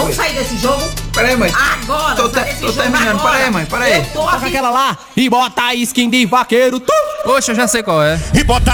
Vamos sair desse jogo? Pera aí, mãe. Agora, Tô terminando. Pera aí, mãe. Pera aí. Eu tô Toca afim. aquela lá e bota a skin de vaqueiro. Oxe, eu já sei qual é. E bota